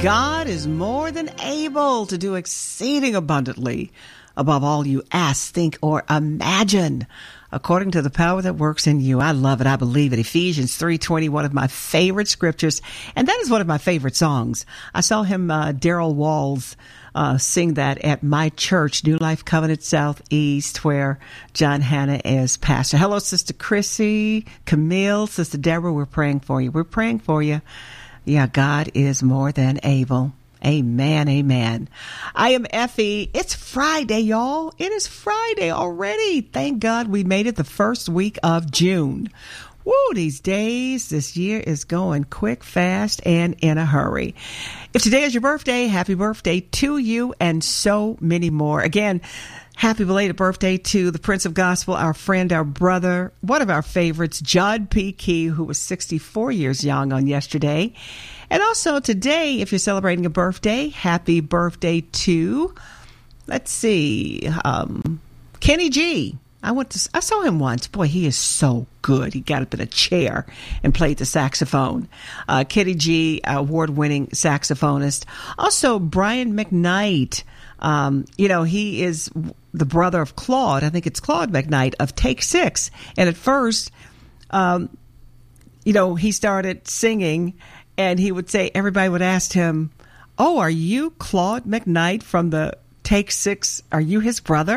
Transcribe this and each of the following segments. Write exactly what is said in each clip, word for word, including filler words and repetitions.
God is more than able to do exceeding abundantly above all you ask, think, or imagine, according to the power that works in you. I love it. I believe it. Ephesians three twenty, one of my favorite scriptures, and that is one of my favorite songs. I saw him, uh, Daryl Walls, uh, sing that at my church, New Life Covenant Southeast, where John Hanna is pastor. Hello, Sister Chrissy, Camille, Sister Deborah. We're praying for you. We're praying for you. Yeah, God is more than able. Amen, amen. I am Effie. It's Friday, y'all. It is Friday already. Thank God we made it the first week of June. Woo, these days, this year is going quick, fast, and in a hurry. If today is your birthday, happy birthday to you and so many more. Again, happy belated birthday to the Prince of Gospel, our friend, our brother, one of our favorites, John P. Key, who was sixty-four years young on yesterday. And also today, if you're celebrating a birthday, happy birthday to, let's see, um, Kenny G. I went to, I saw him once. Boy, he is so good. He got up in a chair and played the saxophone. Uh, Kenny G, award-winning saxophonist. Also, Brian McKnight. Um, you know, he is the brother of Claude. I think it's Claude McKnight of Take Six. And at first, um, you know, he started singing, and he would say, everybody would ask him, oh, are you Claude McKnight from the Take Six? Are you his brother?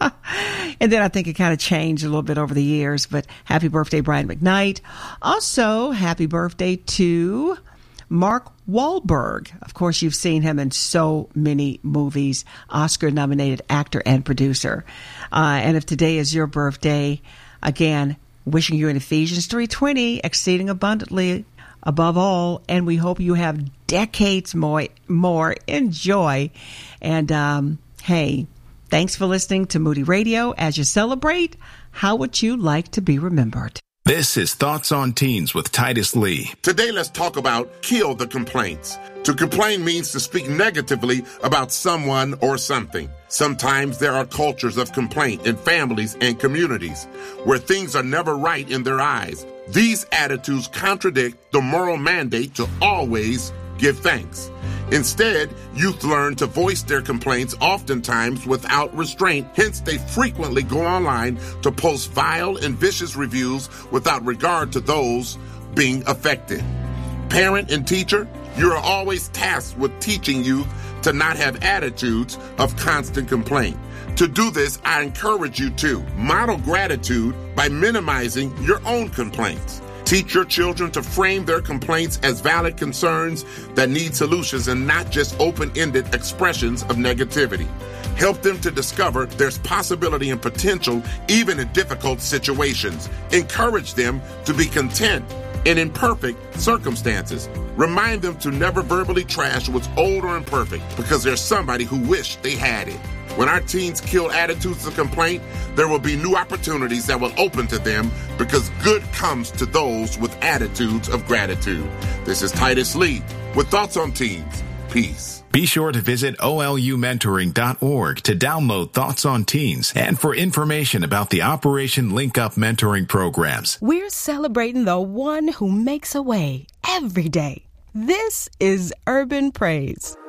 And then I think it kind of changed a little bit over the years. But happy birthday, Brian McKnight. Also, happy birthday to Mark Wahlberg. Of course, you've seen him in so many movies, Oscar-nominated actor and producer. Uh, and if today is your birthday, again, wishing you in Ephesians three twenty, exceeding abundantly above all, and we hope you have decades more. more. Enjoy. And um, hey, thanks for listening to Moody Radio. As you celebrate, how would you like to be remembered? This is Thoughts on Teens with Titus Lee. Today, let's talk about kill the complaints. To complain means to speak negatively about someone or something. Sometimes there are cultures of complaint in families and communities where things are never right in their eyes. These attitudes contradict the moral mandate to always give thanks. Instead, youth learn to voice their complaints oftentimes without restraint. Hence, they frequently go online to post vile and vicious reviews without regard to those being affected. Parent and teacher, you are always tasked with teaching youth to not have attitudes of constant complaint. To do this, I encourage you to model gratitude by minimizing your own complaints. Teach your children to frame their complaints as valid concerns that need solutions and not just open-ended expressions of negativity. Help them to discover there's possibility and potential even in difficult situations. Encourage them to be content in imperfect circumstances. Remind them to never verbally trash what's old or imperfect because there's somebody who wished they had it. When our teens kill attitudes of complaint, there will be new opportunities that will open to them because good comes to those with attitudes of gratitude. This is Titus Lee with Thoughts on Teens. Peace. Be sure to visit O L U mentoring dot org to download Thoughts on Teens and for information about the Operation Link Up mentoring programs. We're celebrating the one who makes a way every day. This is Urban Praise.